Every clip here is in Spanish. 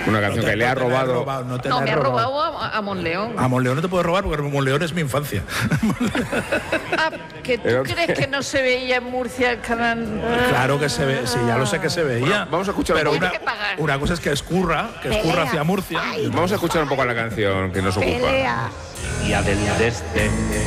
Una canción que le ha robado. No, me ha robado a Monleón. A Monleón no te puedo robar porque Monleón es mi infancia. ¿Que tú crees que no se veía en Murcia el canal? Claro que se ve, sí, ya lo sé que se veía. Bueno, vamos a escuchar. Pero una cosa es que escurra hacia Murcia. Vamos a escuchar un poco la canción que nos ocupa. Y del este.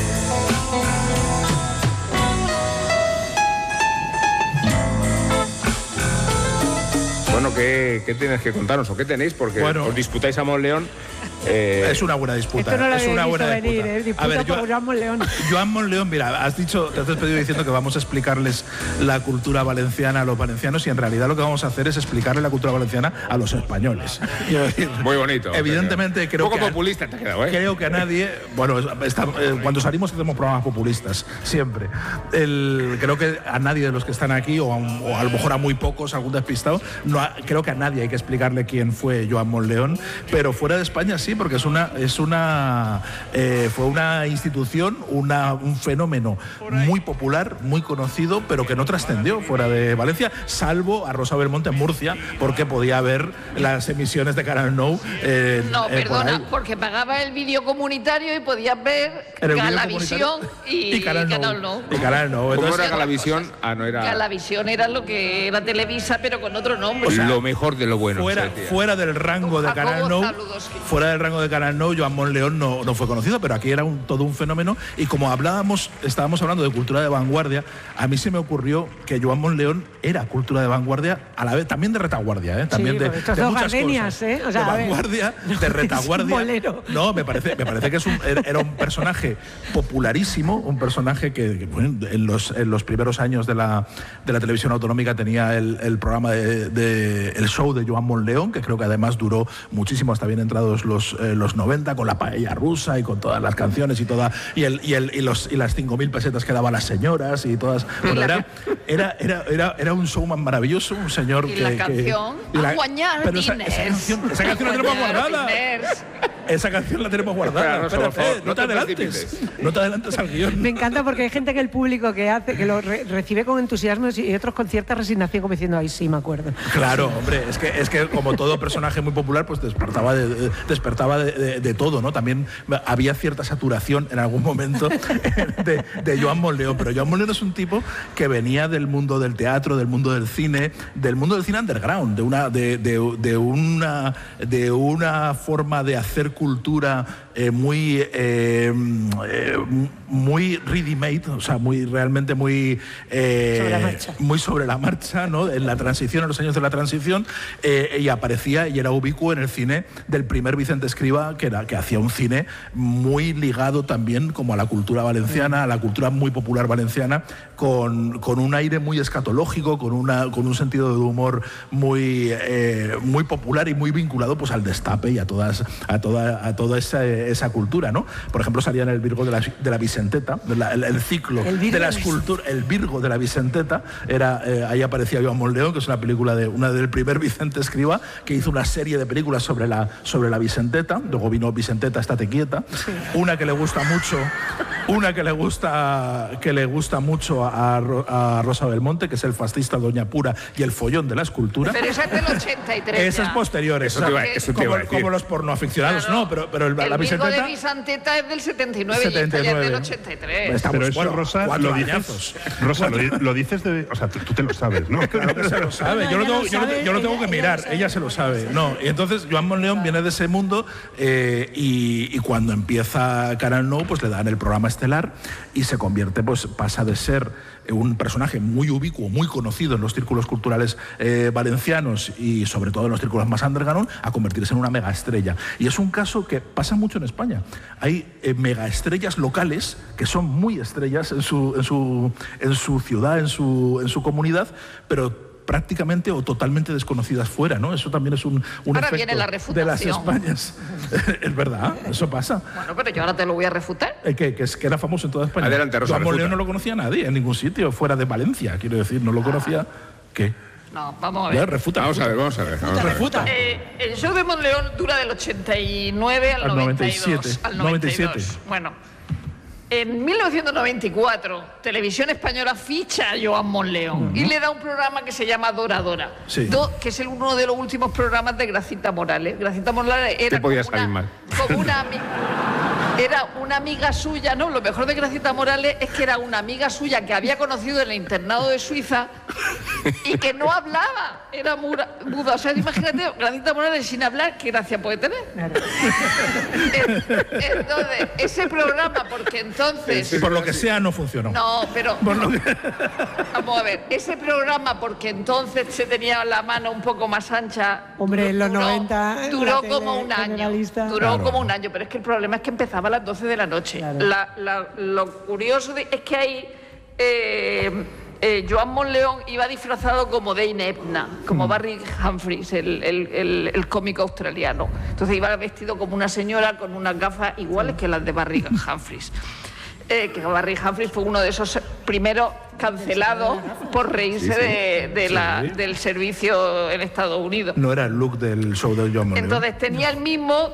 Bueno, ¿qué tienes que contarnos o qué tenéis? Porque os disputáis a Monleón. Es una buena disputa. Esto no lo es una buena venir, disputa. disputa A ver, por Joan Monleón. Joan Monleón, mira, te has despedido diciendo que vamos a explicarles la cultura valenciana a los valencianos y en realidad lo que vamos a hacer es explicarle la cultura valenciana a los españoles. Muy bonito. Evidentemente creo que... Un poco populista te ha quedado, ¿eh? Creo que a nadie... Bueno, cuando salimos hacemos programas populistas, siempre. Creo que a nadie de los que están aquí, o a lo mejor a muy pocos, algún despistado, creo que a nadie hay que explicarle quién fue Joan Monleón, pero fuera de España sí, porque fue una institución, un fenómeno muy popular, muy conocido, pero que no trascendió fuera de Valencia, salvo a Rosa Belmonte en Murcia, porque podía ver las emisiones de Canal Nou. No, perdona, porque pagaba el vídeo comunitario y podías ver Galavisión y Canal Nou. Y Canal Nou. ¿Cómo era Galavisión? No era... Galavisión era lo que era Televisa, pero con otro nombre. O sea, lo mejor de lo bueno. Fuera del rango de Canal Nou, fuera del rango de Canal Nou, Joan Monleón no fue conocido, pero aquí era todo un fenómeno. Y como estábamos hablando de cultura de vanguardia, a mí se me ocurrió que Joan Monleón era cultura de vanguardia, a la vez también de retaguardia, también de muchas cosas. O sea, de vanguardia, de retaguardia. No, me parece que era un personaje popularísimo, un personaje que en los primeros años de la televisión autonómica tenía el programa el show de Joan Monleón, que creo que además duró muchísimo hasta bien entrados los 90, con la paella rusa y con todas las canciones y las 5.000 pesetas que daban las señoras y todas. Bueno, era un showman maravilloso, un señor y la canción pero esa canción la tenemos guardada. Esa canción la tenemos guardada. Espérate, no te adelantes al guión. Me encanta porque hay gente en el público que lo recibe con entusiasmo y otros con cierta resignación, como diciendo, ay, sí, me acuerdo. Claro, hombre, es que como todo personaje muy popular, pues despertaba de todo, ¿no? También había cierta saturación en algún momento de Joan Monleón, pero Joan Monleón es un tipo que venía del mundo del teatro, del mundo del cine underground, de una forma de hacer cultura muy ready-made, o sea, realmente muy sobre la marcha, ¿no? En la transición, en los años de la transición, y aparecía y era ubicuo en el cine del primer Vicente Escriba, que hacía un cine muy ligado también como a la cultura valenciana, a la cultura muy popular valenciana, con un aire muy escatológico, con un sentido de humor muy popular y muy vinculado pues al destape y a toda esa cultura, ¿no? Por ejemplo, salía en el Virgo de la Vicenteta, el ciclo de la escultura, el Virgo de la Vicenteta, ahí aparecía Joan Monleón, que es una película del primer Vicente Escriba, que hizo una serie de películas sobre la Vicenteta, luego vino Vicenteta, estate quieta, una que le gusta mucho a Rosa Belmonte, que es El fascista Doña Pura y El follón de la escultura. Pero esa es del 83. Esa es posterior, como los pornoaficionados, claro, no, pero la Vicenteta... El Virgo de Vicenteta es del 79 y esta ya es del 83. Pero eso, Rosa, lo dices de... O sea, tú te lo sabes, ¿no? Claro que se lo sabe. Yo lo tengo que mirar. Ella se lo sabe. No, y entonces Joan Monleón viene de ese mundo y cuando empieza Canal Nou, pues le dan el programa estelar y se convierte, pues pasa de ser un personaje muy ubicuo, muy conocido en los círculos culturales valencianos y sobre todo en los círculos más underground, a convertirse en una megaestrella. Y es un caso que pasa mucho en España. Hay megaestrellas locales que son muy estrellas en su ciudad, en su comunidad, pero prácticamente o totalmente desconocidas fuera, ¿no? Eso también es un ahora efecto viene la refutación de las Españas. Es verdad, eso pasa. Bueno, pero yo ahora te lo voy a refutar. Que era famoso en toda España. Adelante, Rosa. Joan Monleón no lo conocía nadie en ningún sitio, fuera de Valencia, quiero decir, no lo conocía. ¿Qué? No, vamos a ver. Refuta. Vamos a ver. Refuta. El show de Monleón dura del 89 al 92. 97. Al 92. Bueno. En 1994, Televisión Española ficha a Joan Monleón y le da un programa que se llama Dora Dora, que es uno de los últimos programas de Gracita Morales. Gracita Morales era era una amiga suya, ¿no? Lo mejor de Gracita Morales es que era una amiga suya que había conocido en el internado de Suiza y que no hablaba, era muda. O sea, imagínate, Gracita Morales sin hablar, ¿qué gracia puede tener? Entonces, ese programa, porque entonces... Por lo que sea, no funcionó. No, pero... Vamos a ver, ese programa, porque entonces se tenía la mano un poco más ancha... Hombre, en los 90... Duró como un año. Duró como un año, pero es que el problema es que empezaba a las 12 de la noche. Claro. Lo curioso es que hay... Joan Monleón iba disfrazado como Dane Edna, como Barry Humphries, el cómico australiano. Entonces iba vestido como una señora con unas gafas iguales que las de Barry Humphries. Que Barry Humphries fue uno de esos primeros cancelados por reírse del servicio en Estados Unidos. No era el look del show de Joan Monleón. Entonces tenía el mismo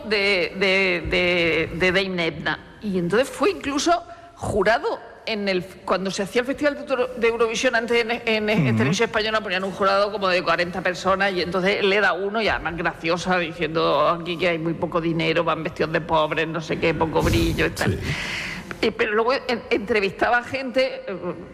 de Dane Edna. Y entonces fue incluso jurado cuando se hacía el Festival de Eurovisión antes en Televisión Española, ponían un jurado como de 40 personas y entonces él era uno y además graciosa diciendo aquí que hay muy poco dinero, van vestidos de pobres, no sé qué, poco brillo y tal. Pero luego entrevistaba gente,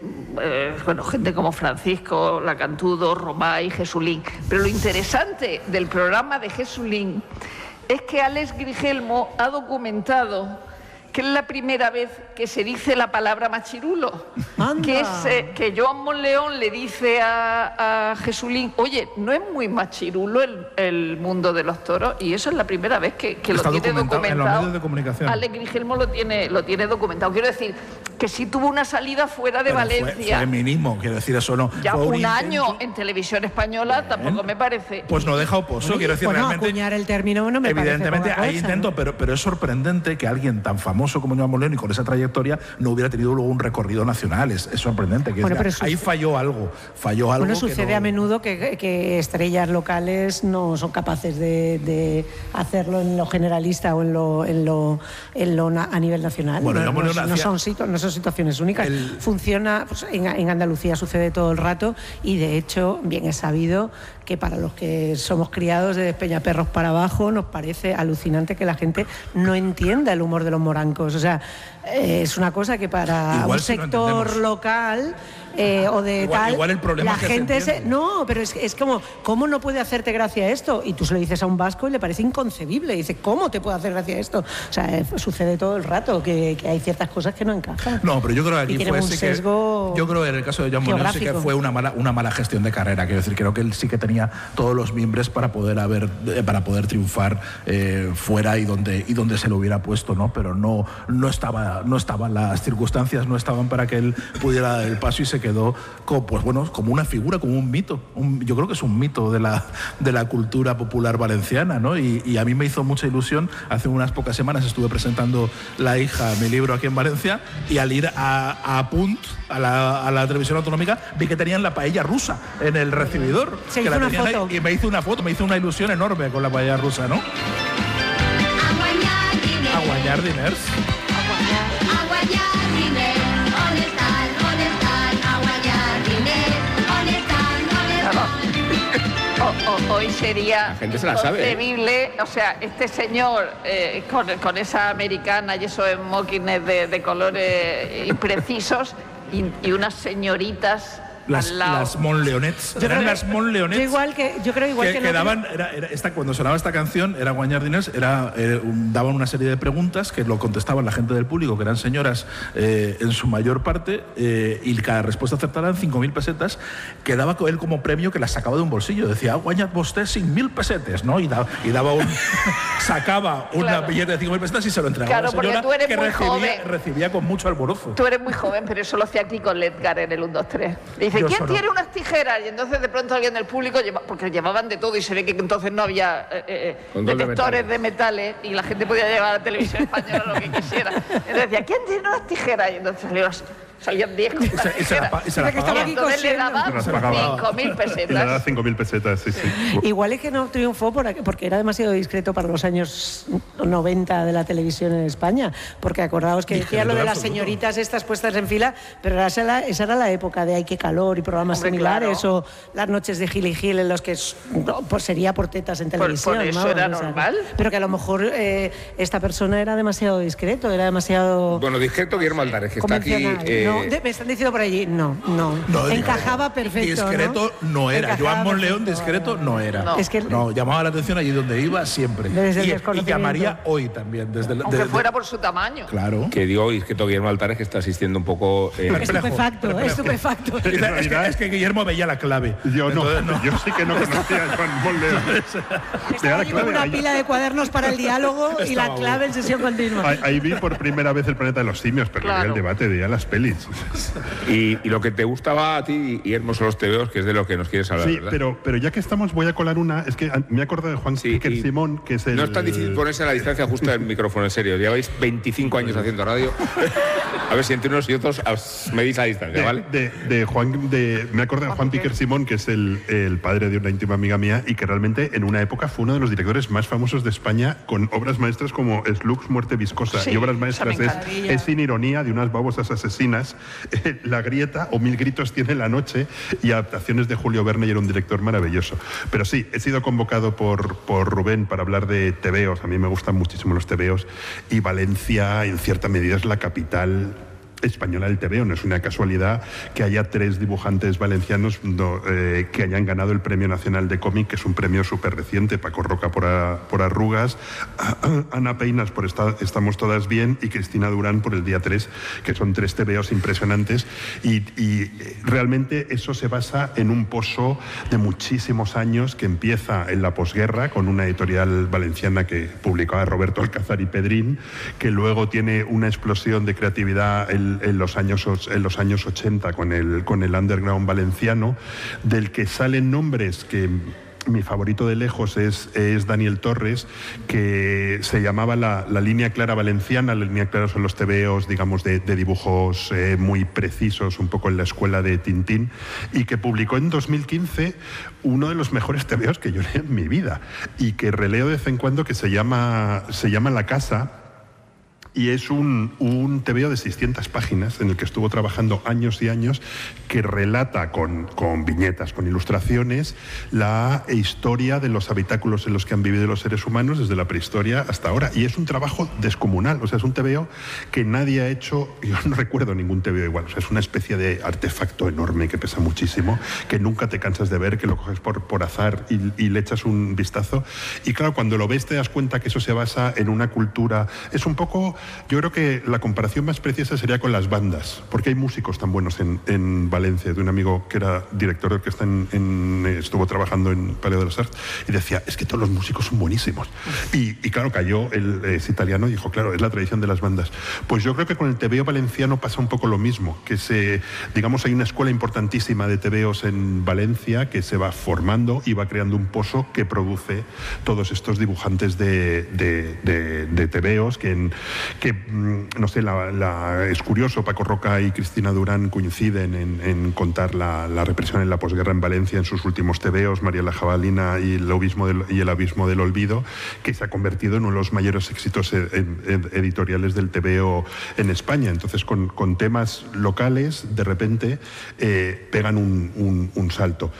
gente como Francisco Lacantudo, Romay, Jesulín. Pero lo interesante del programa de Jesulín es que Alex Grigelmo ha documentado que es la primera vez que se dice la palabra machirulo. Que es que Joan Monleón le dice a Jesulín, oye, ¿no es muy machirulo el mundo de los toros? Y eso es la primera vez que lo tiene documentado. En los medios de comunicación. Alex Grigelmo lo tiene documentado. Quiero decir que sí tuvo una salida fuera de Valencia. Fue mínimo, quiero decir, eso no. Ya un año en Televisión Española tampoco me parece. Pues no deja oposo, quiero decir, realmente. Acuñar el término no me evidentemente parece hay intento, ¿no? pero es sorprendente que alguien tan famoso como Joan Monleón y con esa trayectoria no hubiera tenido luego un recorrido nacional. Es sorprendente. Ahí falló algo. Bueno, sucede a menudo que estrellas locales no son capaces de hacerlo en lo generalista o a nivel nacional. Bueno, no son situaciones únicas. Funciona, pues, en Andalucía sucede todo el rato y de hecho bien es sabido que para los que somos criados de Peñaperros para abajo nos parece alucinante que la gente no entienda el humor de los morancos. O sea, es una cosa que para un sector local o de igual el problema la es que gente no, pero es como, ¿cómo no puede hacerte gracia esto? Y tú se lo dices a un vasco y le parece inconcebible. Y dice, ¿cómo te puede hacer gracia esto? O sea, sucede todo el rato que hay ciertas cosas que no encajan. No, pero yo creo que aquí fue un sesgo. Yo creo que en el caso de Joan Monleón sí que fue una mala gestión de carrera. Quiero decir, creo que él sí que tenía todos los mimbres para poder triunfar fuera y donde se lo hubiera puesto, ¿no? Pero no estaban las circunstancias, no estaban para que él pudiera dar el paso y se quedó como una figura, como un mito. Yo creo que es un mito de la cultura popular valenciana, ¿no? Y a mí me hizo mucha ilusión. Hace unas pocas semanas estuve presentando La hija, mi libro aquí en Valencia, y al ir a Punt, a la televisión autonómica, vi que tenían la paella rusa en el recibidor. Se hizo una foto. Ahí, y me hizo una foto, me hizo una ilusión enorme con la paella rusa, ¿no? A guanyar diners. Hoy sería inconcebible, o sea, este señor con esa americana y esos smokings de colores imprecisos y unas señoritas las Monleonets. Eran las Monleonets. Yo creo igual que daban, cuando sonaba esta canción, era Guanyar Diners, daban una serie de preguntas que lo contestaban la gente del público, que eran señoras en su mayor parte, y cada respuesta acertada en 5.000 pesetas, que daba él como premio, que las sacaba de un bolsillo. Decía, guanyat vostè 5.000 pesetes, ¿no? Y daba sacaba una billete de 5.000 pesetas y se lo entregaba a la señora, tú eres que recibía con mucho alborozo. Tú eres muy joven, pero eso lo hacía aquí con Ledgar en el 1, 2, 3. Dice, ¿quién tiene unas tijeras? Y entonces de pronto alguien del público, porque llevaban de todo y se ve que entonces no había detectores de metales y la gente podía llevar a la televisión española lo que quisiera. Entonces decía, ¿quién tiene unas tijeras? Y entonces salió salían 10 con la tijera. Entonces le daban 5.000 pesetas. Le daba 5.000 pesetas, sí. Igual es que no triunfó porque era demasiado discreto para los años 90 de la televisión en España, porque acordaos que decía lo de las señoritas estas puestas en fila, pero esa era la época de Ay, qué calor y programas similares, o las noches de Gil y Gil en los que pues sería por tetas en televisión. Por eso era normal. Pero que a lo mejor esta persona era demasiado discreto, era demasiado... Bueno, discreto Guillermo Altares, que está aquí... No, me están diciendo por allí, no. Encajaba perfecto. Discreto no era. Joan Monleón discreto no era. No. Es que llamaba la atención allí donde iba siempre. Y llamaría hoy también. Aunque fuera por su tamaño. Claro. Que digo discreto Guillermo Altares, que está asistiendo un poco... Estupefacto. Es que Guillermo veía la clave. Yo sí que no conocía a Joan Monleón. Estaba allí con una pila de cuadernos para el diálogo y la clave en sesión continua. Ahí vi por primera vez El planeta de los simios, pero claro. El debate veía las pelis. Y lo que te gustaba a ti, Guillermo, son los tebeos, que es de lo que nos quieres hablar, sí, ¿verdad? pero ya que estamos, voy a colar una. Es que me he acordado de Juan Piquer Simón, que es el... No es tan difícil ponerse a la distancia justa del micrófono, en serio. Lleváis 25 años haciendo radio. A ver si entre unos y otros medís la distancia, ¿vale? Me acuerdo de Juan Piquer Simón, que es el padre de una íntima amiga mía, y que realmente en una época fue uno de los directores más famosos de España, con obras maestras como Slux, Muerte Viscosa, y obras maestras es Sin ironía, de unas babosas asesinas, La grieta o Mil gritos tiene la noche, y adaptaciones de Julio Verne, y era un director maravilloso. Pero sí, he sido convocado por Rubén para hablar de tebeos. A mí me gustan muchísimo los tebeos, y Valencia en cierta medida es la capital española del tebeo. No es una casualidad que haya 3 dibujantes valencianos que hayan ganado el Premio Nacional de Cómic, que es un premio súper reciente. Paco Roca por Arrugas, Ana Peinas por Estamos todas bien, y Cristina Durán por El día 3, que son 3 tebeos impresionantes, y realmente eso se basa en un pozo de muchísimos años que empieza en la posguerra con una editorial valenciana que publicaba Roberto Alcázar y Pedrín, que luego tiene una explosión de creatividad en los años 80 con el underground valenciano, del que salen nombres que... Mi favorito de lejos es Daniel Torres, que se llamaba la línea clara valenciana. La línea clara son los tebeos, digamos, de dibujos muy precisos, un poco en la escuela de Tintín, y que publicó en 2015 uno de los mejores tebeos que yo leí en mi vida, y que releo de vez en cuando, que se llama La Casa. Y es un tebeo de 600 páginas en el que estuvo trabajando años y años, que relata con viñetas, con ilustraciones, la historia de los habitáculos en los que han vivido los seres humanos desde la prehistoria hasta ahora. Y es un trabajo descomunal. O sea, es un tebeo que nadie ha hecho. Yo no recuerdo ningún tebeo igual. O sea, es una especie de artefacto enorme que pesa muchísimo, que nunca te cansas de ver, que lo coges por azar y le echas un vistazo. Y claro, cuando lo ves te das cuenta que eso se basa en una cultura. Es un poco... Yo creo que la comparación más precisa sería con las bandas, porque hay músicos tan buenos en Valencia. De un amigo que era director de orquesta, estuvo trabajando en Paleo de las Arts, y decía, es que todos los músicos son buenísimos. Y claro, cayó, él es italiano, y dijo, claro, es la tradición de las bandas. Pues yo creo que con el tebeo valenciano pasa un poco lo mismo, que digamos, hay una escuela importantísima de tebeos en Valencia que se va formando y va creando un pozo que produce todos estos dibujantes de tebeos que no sé, es curioso, Paco Roca y Cristina Durán coinciden en contar la represión en la posguerra en Valencia en sus últimos tebeos, María la Jabalina y el abismo del olvido, que se ha convertido en uno de los mayores éxitos editoriales del tebeo en España. Entonces, con temas locales, de repente, pegan un salto.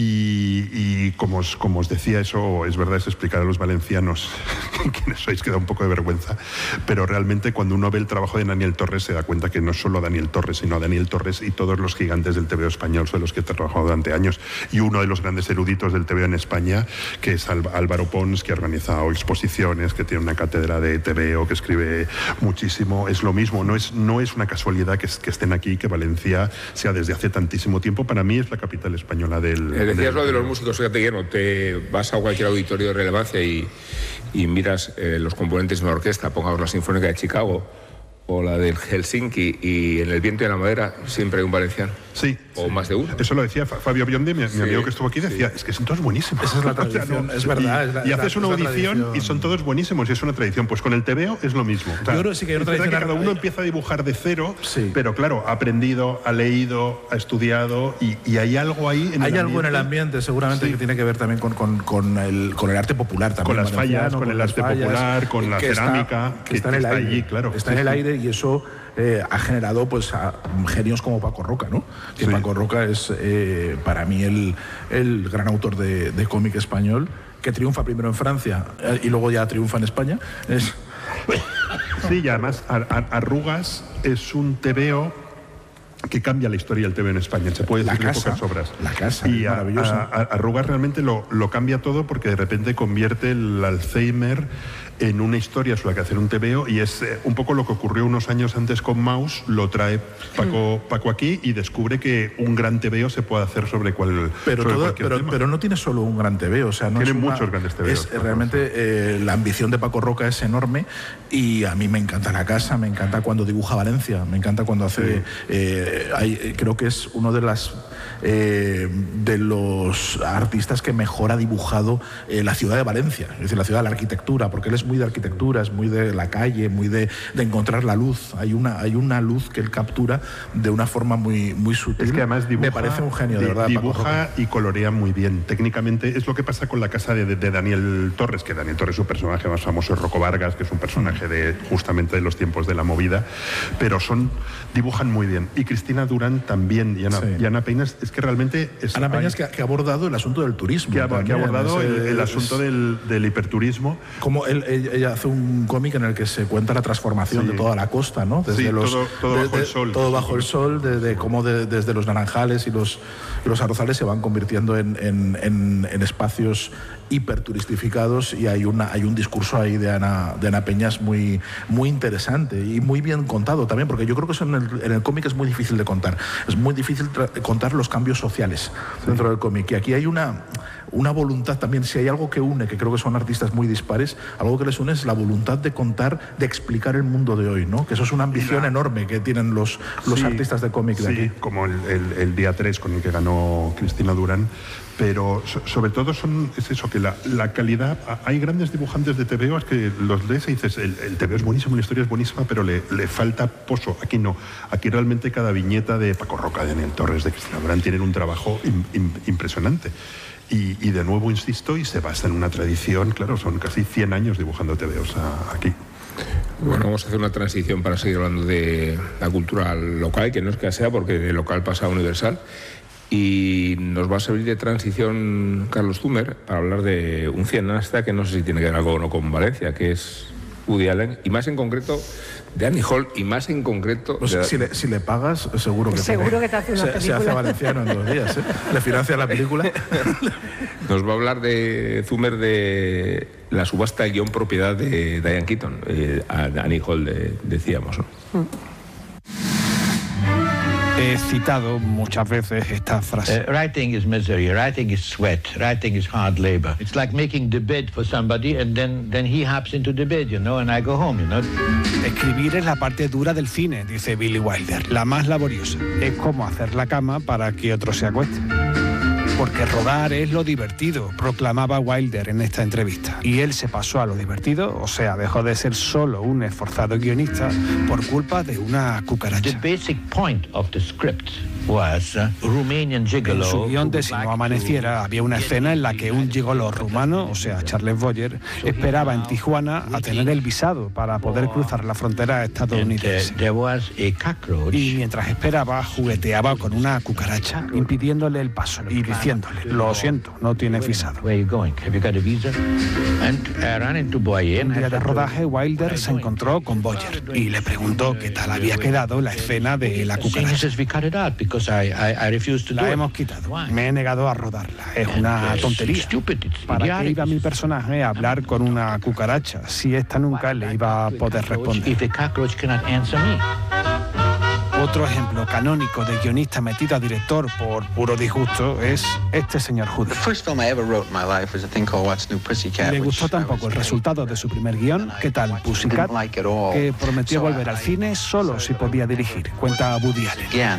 Y como os decía, eso es verdad, es explicar a los valencianos quiénes sois, que da un poco de vergüenza, pero realmente cuando uno ve el trabajo de Daniel Torres se da cuenta que no es solo Daniel Torres, sino Daniel Torres y todos los gigantes del tebeo español son los que he trabajado durante años. Y uno de los grandes eruditos del tebeo en España, que es Álvaro Pons, que ha organizado exposiciones, que tiene una cátedra de tebeo, que escribe muchísimo. Es lo mismo, no es una casualidad que estén aquí, que Valencia sea desde hace tantísimo tiempo. Para mí es la capital española del... Decías lo de los músicos, fíjate, Guillermo, te vas a cualquier auditorio de relevancia y miras los componentes de una orquesta, pongamos la Sinfónica de Chicago o la del Helsinki, y en El viento y en la madera siempre hay un valenciano. Sí. O más de uno. Eso lo decía Fabio Biondi, mi amigo que estuvo aquí, decía, es que son todos buenísimos. Esa es la tradición, es verdad. Y haces una audición y son todos buenísimos y es una tradición. Pues con el TVO es lo mismo. O sea, yo creo que sí que hay una tradición. Cada uno empieza a dibujar de cero, pero claro, ha aprendido, ha leído, ha estudiado y hay algo ahí en el ambiente. Hay algo en el ambiente, seguramente, que tiene que ver también con el arte popular también. Con las fallas, con el arte popular, con la cerámica, que está en el aire, allí, claro. Está en el aire y eso ha generado pues a genios como Paco Roca, ¿no? Que Paco Roca es para mí el gran autor de cómic español, que triunfa primero en Francia y luego ya triunfa en España. Sí, y además Arrugas es un TVO que cambia la historia del TV en España, se puede decir en pocas obras. La Casa, y maravilloso. Arrugas realmente lo cambia todo porque de repente convierte el Alzheimer en una historia sobre la que hacer un TVO y es un poco lo que ocurrió unos años antes con Maus, lo trae Paco aquí y descubre que un gran TVO se puede hacer sobre cualquier tema. Pero no tiene solo un gran TVO, o sea, no tiene muchos grandes TVOs. Realmente la ambición de Paco Roca es enorme y a mí me encanta La Casa, me encanta cuando dibuja Valencia, me encanta cuando hace... creo que es uno de los artistas que mejor ha dibujado la ciudad de Valencia, es decir, la ciudad de la arquitectura, porque él es muy de arquitectura, es muy de la calle, muy de encontrar la luz. Hay una luz que él captura de una forma muy sutil. Es que además dibuja, me parece un genio, de verdad. Dibuja y colorea muy bien. Técnicamente es lo que pasa con La Casa de Daniel Torres, que Daniel Torres, su personaje más famoso es Rocco Vargas, que es un personaje justamente de los tiempos de la movida, pero dibujan muy bien. Y Cristina Durán también, y Ana Peñas, es que realmente... Ana Peñas que ha abordado el asunto del turismo. Que ha abordado el asunto del hiperturismo. Como ella hace un cómic en el que se cuenta la transformación de toda la costa, ¿no? Desde todo bajo el sol. Todo bajo el sol, desde cómo desde los naranjales y los arrozales se van convirtiendo en espacios hiperturistificados y hay un discurso ahí de Ana Peñas muy interesante y muy bien contado también, porque yo creo que eso en el cómic es muy difícil de contar. Es muy difícil contar los cambios sociales dentro del cómic. Y aquí hay una voluntad también, si hay algo que une, que creo que son artistas muy dispares, algo que les une es la voluntad de contar, de explicar el mundo de hoy, ¿no? Que eso es una ambición enorme que tienen los artistas de cómic de aquí. Como el día 3 con el que ganó Cristina Durán. Pero sobre todo es eso, que la calidad... Hay grandes dibujantes de TVO que los lees y dices, el TVO es buenísimo, la historia es buenísima, pero le falta pozo. Aquí no. Aquí realmente cada viñeta de Paco Roca, de Daniel Torres, de Cristina Durán tienen un trabajo impresionante. Y de nuevo, insisto, y se basa en una tradición, claro, son casi 100 años dibujando TVOs aquí. Bueno, vamos a hacer una transición para seguir hablando de la cultura local, que no es que sea, porque de local pasa a universal. Y nos va a servir de transición Carlos Zumer para hablar de un cineasta que no sé si tiene que ver algo o no con Valencia, que es Woody Allen, y más en concreto de Annie Hall, y más en concreto... Pues si le pagas, seguro que te hace una película. Se hace valenciano en 2 días, ¿eh? Le financia la película. Nos va a hablar de Zumer de la subasta guión propiedad de Diane Keaton, Annie Hall decíamos, ¿no? He citado muchas veces esta frase. Writing is misery, writing is sweat, writing is hard labor. It's like making the bed for somebody and then he hops into the bed, and I go home, Escribir es la parte dura del cine, dice Billy Wilder, la más laboriosa. Es como hacer la cama para que otro se acueste. Porque rodar es lo divertido, proclamaba Wilder en esta entrevista. Y él se pasó a lo divertido, o sea, dejó de ser solo un esforzado guionista por culpa de una cucaracha. The basic point of the script was Romanian gigolo. En su guión de Si no amaneciera había una escena en la que un gigolo rumano, o sea, Charles Boyer, esperaba en Tijuana a tener el visado para poder cruzar la frontera estadounidense. Y mientras esperaba, jugueteaba con una cucaracha, impidiéndole el paso y diciéndole, lo siento, no tienes visado. Un día de rodaje, Wilder se encontró con Boyer y le preguntó qué tal había quedado la escena de la cucaracha. La hemos quitado. Me he negado a rodarla. Es una tontería. ¿Para qué iba mi personaje a hablar con una cucaracha si esta nunca le iba a poder responder? Otro ejemplo canónico de guionista metido a director por puro disgusto es este señor Judy. Le gustó tampoco el resultado de su primer guión, ¿Qué tal, Pussycat?, que prometió volver al cine solo si podía dirigir, cuenta Woody Allen.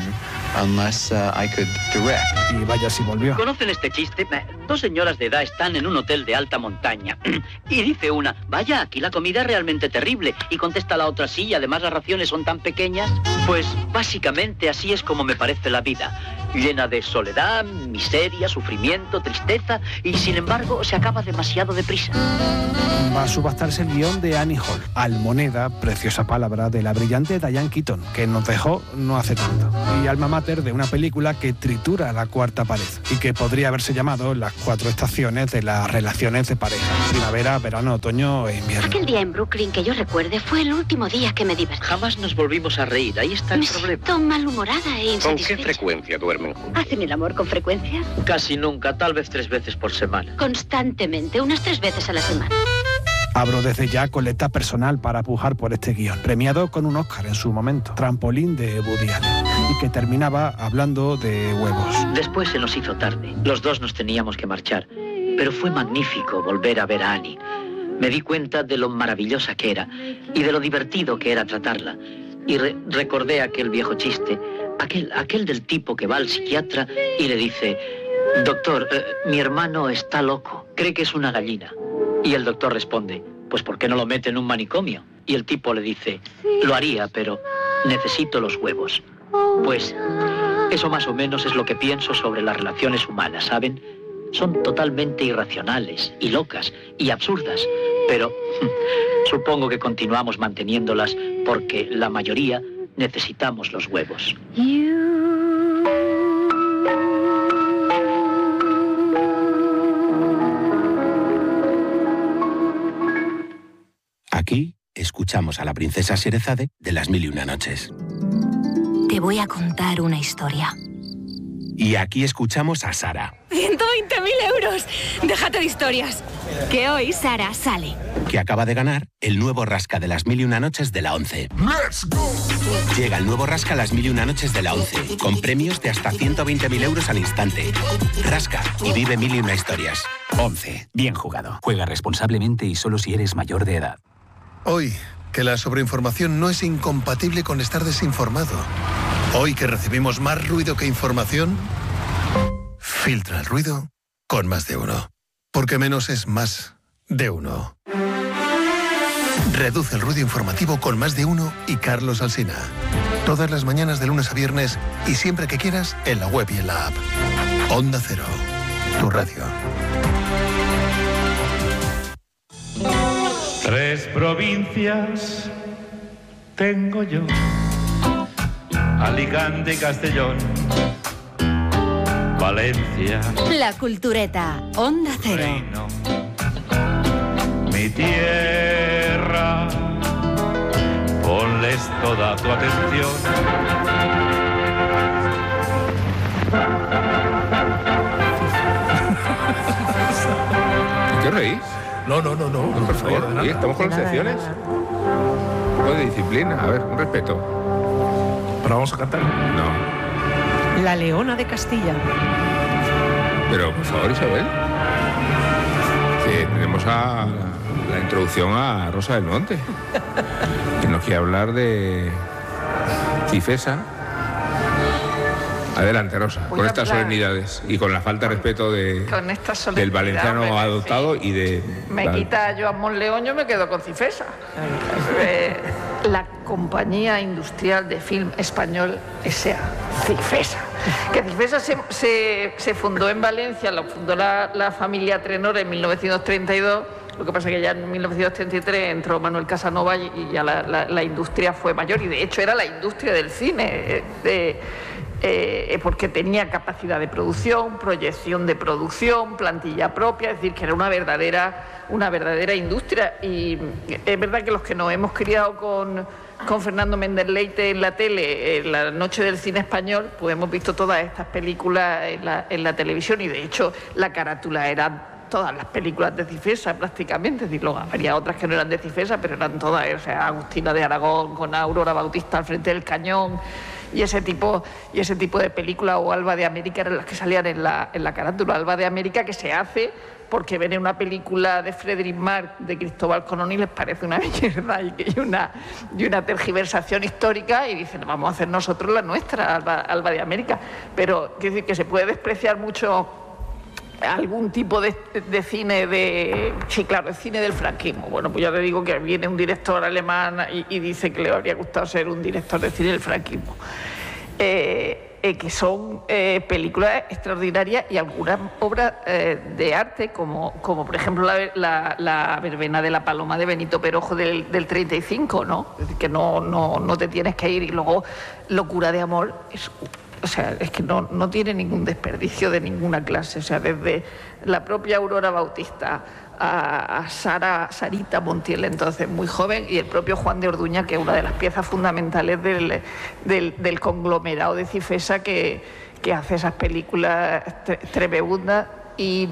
Y vaya si volvió. ¿Conocen este chiste? Dos señoras de edad están en un hotel de alta montaña y dice una, vaya, aquí la comida es realmente terrible, y contesta la otra, sí, y además las raciones son tan pequeñas. Pues básicamente así es como me parece la vida, llena de soledad, miseria, sufrimiento, tristeza, y sin embargo se acaba demasiado deprisa. Va a subastarse el guión de Annie Hall, Almoneda, preciosa palabra, de la brillante Diane Keaton, que nos dejó no hace tanto, y alma mater de una película que tritura la cuarta pared y que podría haberse llamado Las 4 estaciones de las relaciones de pareja: primavera, verano, otoño e invierno. Aquel día en Brooklyn que yo recuerde fue el último día que me divertí. Jamás nos volvimos a reír, ahí está el problema. Me siento malhumorada e insatisfecha. ¿Con qué frecuencia duermen juntos? ¿Hacen el amor con frecuencia? Casi nunca, tal vez 3 veces por semana. Constantemente, unas 3 veces a la semana. Abro desde ya colecta personal para pujar por este guión, premiado con un Oscar en su momento, Trampolín, de Woody Allen, y que terminaba hablando de huevos. Después se nos hizo tarde, los dos nos teníamos que marchar, pero fue magnífico volver a ver a Annie. Me di cuenta de lo maravillosa que era y de lo divertido que era tratarla. Y recordé aquel viejo chiste, aquel del tipo que va al psiquiatra y le dice, doctor, mi hermano está loco, cree que es una gallina. Y el doctor responde, pues ¿por qué no lo mete en un manicomio? Y el tipo le dice, lo haría, pero necesito los huevos. Pues eso más o menos es lo que pienso sobre las relaciones humanas, ¿saben? Son totalmente irracionales y locas y absurdas, pero supongo que continuamos manteniéndolas porque la mayoría necesitamos los huevos. Aquí escuchamos a la princesa Sherezade de Las Mil y Una Noches. Te voy a contar una historia. Y aquí escuchamos a Sara. 120.000 euros. Déjate de historias. Que hoy Sara sale. Que acaba de ganar el nuevo rasca de Las Mil y Una Noches de la 11. ¡Let's go! Llega el nuevo rasca Las Mil y Una Noches de la 11, con premios de hasta 120.000 euros al instante. Rasca y vive mil y una historias. 11. Bien jugado. Juega responsablemente y solo si eres mayor de edad. Hoy, que la sobreinformación no es incompatible con estar desinformado. Hoy que recibimos más ruido que información, filtra el ruido con Más de Uno. Porque menos es más de uno. Reduce el ruido informativo con Más de Uno y Carlos Alsina. Todas las mañanas de lunes a viernes y siempre que quieras en la web y en la app. Onda Cero, tu radio. 3 provincias tengo yo: Alicante y Castellón, Valencia. La Cultureta, Onda Cero. Reino, mi tierra, ponles toda tu atención. ¿Qué reís? No, por favor, oye, estamos con las secciones. Un poco de disciplina, a ver, un respeto. ¿Pero vamos a cantar? No. La Leona de Castilla. Pero, por favor, Isabel, que tenemos a la introducción a Rosa del Monte, que nos quiere hablar de Cifesa. Adelante, Rosa, con estas solemnidades y con la falta de respeto del valenciano adoptado y de... Me quita a Joan Monleón, yo me quedo con Cifesa. La Compañía Industrial de Film Español S.A., Cifesa. Que Cifesa se fundó en Valencia, lo fundó la familia Trenor en 1932. Lo que pasa es que ya en 1933 entró Manuel Casanova y ya la industria fue mayor, y de hecho era la industria del cine, porque tenía capacidad de producción, proyección de producción, plantilla propia, es decir, que era una verdadera industria. Y es verdad que los que nos hemos criado con Fernando Méndez Leite en la tele, en la noche del cine español, pues hemos visto todas estas películas en la televisión, y de hecho la carátula era todas las películas de Cifesa prácticamente, es decir, luego habría otras que no eran de Cifesa, pero eran todas, o sea, Agustina de Aragón con Aurora Bautista al frente del cañón, y ese tipo de películas, o Alba de América, eran las que salían en la carátula. Alba de América, que se hace porque ven en una película de Frederick Marx, de Cristóbal Colón, y les parece una mierda y una tergiversación histórica, y dicen, vamos a hacer nosotros la nuestra, Alba de América. Pero quiero decir que se puede despreciar mucho algún tipo de cine sí, claro, el cine del franquismo. Bueno, pues ya te digo que viene un director alemán y dice que le habría gustado ser un director de cine del franquismo. Que son películas extraordinarias, y algunas obras de arte, como por ejemplo la verbena de la Paloma de Benito Perojo del 35, ¿no? Es decir, que no te tienes que ir. Y luego Locura de amor es que no tiene ningún desperdicio de ninguna clase. O sea, desde la propia Aurora Bautista a Sarita Montiel, entonces muy joven, y el propio Juan de Orduña, que es una de las piezas fundamentales del conglomerado de Cifesa, que hace esas películas tremendas. Y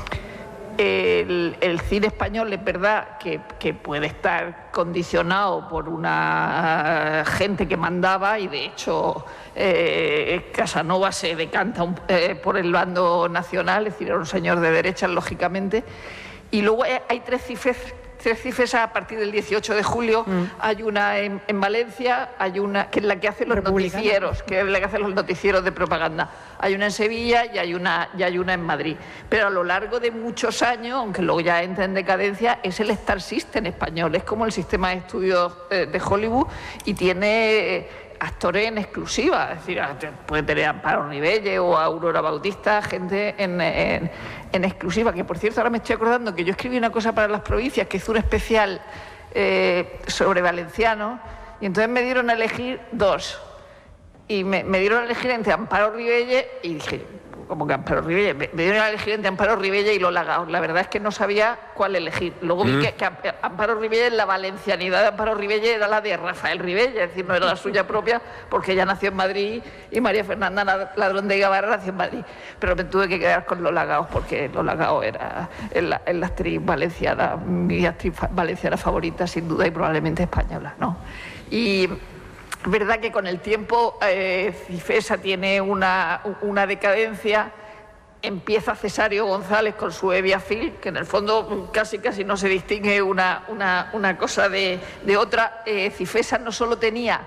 el cine español, es verdad que puede estar condicionado por una gente que mandaba, y de hecho Casanova se decanta por el bando nacional, es decir, era un señor de derechas, lógicamente. Y luego hay tres Cifesas a partir del 18 de julio. Hay una en Valencia, hay una que es la que hace los noticieros, que es la que hace los noticieros de propaganda. Hay una en Sevilla y hay una en Madrid. Pero a lo largo de muchos años, aunque luego ya entra en decadencia, es el Star System español. Es como el sistema de estudios de Hollywood, y tiene actores en exclusiva. Es decir, puede tener a Amparo Rivelle o a Aurora Bautista, gente en exclusiva. Que por cierto, ahora me estoy acordando que yo escribí una cosa para Las Provincias, que hizo un especial sobre valencianos, y entonces me dieron a elegir dos, y me dieron a elegir entre Amparo Rivelle, y dije, como que Amparo Rivelle, me dieron a elegir entre Amparo Rivelle y Lola Gaos. La verdad es que no sabía cuál elegir. Luego vi que Amparo Rivelle, la valencianidad de Amparo Rivelle era la de Rafael Rivelle, es decir, no era la suya propia, porque ella nació en Madrid, y María Fernanda Ladrón de Guevara nació en Madrid. Pero me tuve que quedar con Lola Gaos, porque Lola Gaos era la actriz valenciana, mi actriz valenciana favorita, sin duda, y probablemente española, ¿no? Y es verdad que con el tiempo Cifesa tiene una decadencia. Empieza Cesario González con su Evia Film, que en el fondo casi no se distingue una cosa de otra. Cifesa no solo tenía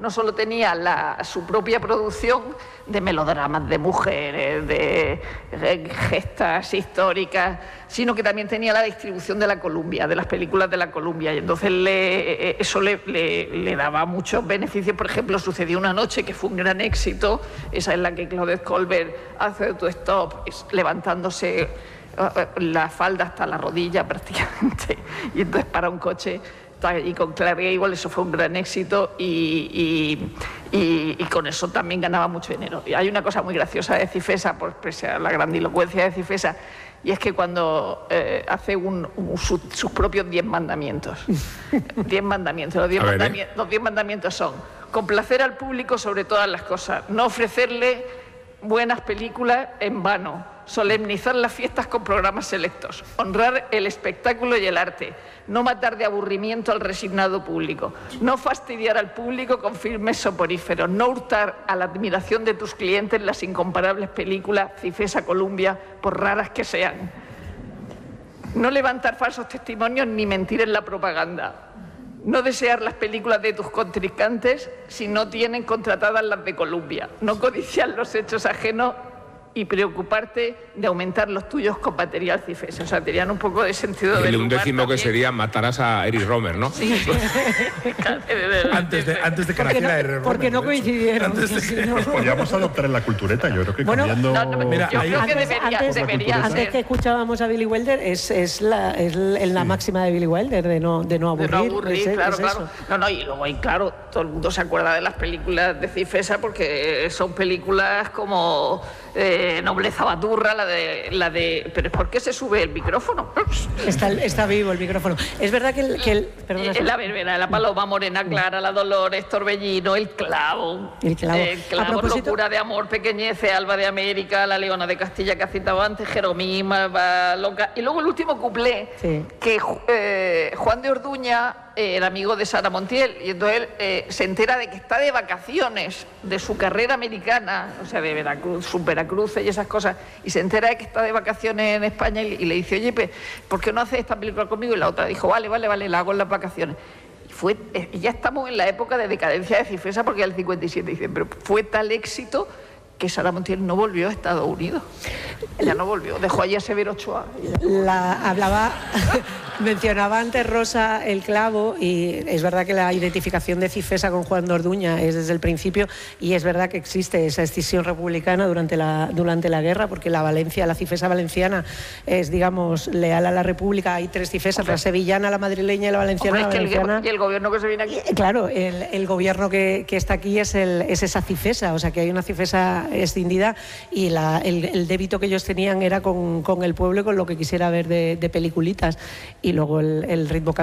su propia producción de melodramas de mujeres, de gestas históricas, sino que también tenía la distribución de la Columbia, de las películas de la Columbia, y entonces eso le daba muchos beneficios. Por ejemplo, Sucedió una noche, que fue un gran éxito, esa es la que Claudette Colbert hace autostop, levantándose la falda hasta la rodilla prácticamente, y entonces para un coche. Y con Clark Gable eso fue un gran éxito, y con eso también ganaba mucho dinero. Y hay una cosa muy graciosa de Cifesa, por la grandilocuencia de Cifesa, y es que cuando hace sus propios 10 mandamientos. 10 mandamientos. Los 10 mandamientos son: complacer al público sobre todas las cosas, no ofrecerle buenas películas en vano, solemnizar las fiestas con programas selectos, honrar el espectáculo y el arte, no matar de aburrimiento al resignado público, no fastidiar al público con filmes soporíferos, no hurtar a la admiración de tus clientes las incomparables películas Cifesa Columbia, por raras que sean, no levantar falsos testimonios ni mentir en la propaganda, no desear las películas de tus contrincantes si no tienen contratadas las de Columbia, no codiciar los hechos ajenos y preocuparte de aumentar los tuyos con material Cifesa. O sea, tenían un poco de sentido del humor. Un décimo que sería: matarás a Eric Romer, ¿no? Sí. antes de que naciera Eric Romer. Porque no coincidieron. Pues podríamos adoptar en la cultureta, yo creo que cambiando... Antes que escuchábamos a Billy Wilder, es la máxima de Billy Wilder, de no aburrir. De no aburrir, claro. No, y luego, claro, todo el mundo se acuerda de las películas de Cifesa, porque son películas como Nobleza Baturra, la de... ¿Pero por qué se sube el micrófono? Está vivo el micrófono. Es verdad que la verbena, la Paloma, Morena Clara, la Dolores, Torbellino, el clavo, Locura de amor, Pequeñece, Alba de América, la Leona de Castilla, que ha citado antes, Jeromín, Malva Loca. Y luego el último cuplé, que Juan de Orduña era amigo de Sara Montiel, y entonces él se entera de que está de vacaciones de su carrera americana, o sea, de Veracruz, Veracruz y esas cosas, y se entera de que está de vacaciones en España y le dice, oye, ¿por qué no haces esta película conmigo? Y la otra dijo, vale, la hago en las vacaciones. Y ya estamos en la época de decadencia de Cifesa, porque era el 57, dicen, pero fue tal éxito que Sara Montiel no volvió a Estados Unidos. Ella no volvió, dejó allí a Severo Ochoa. Mencionaba antes Rosa el clavo, y es verdad que la identificación de Cifesa con Juan de Orduña es desde el principio, y es verdad que existe esa escisión republicana durante la guerra, porque la Cifesa valenciana es, digamos, leal a la República. Hay 3 Cifesas, la sevillana, la madrileña y la valenciana. Y el gobierno que se viene aquí. Claro, el gobierno que está aquí es esa Cifesa, o sea que hay una Cifesa escindida, y el débito que ellos tenían era con el pueblo y con lo que quisiera ver de peliculitas, y luego el ritmo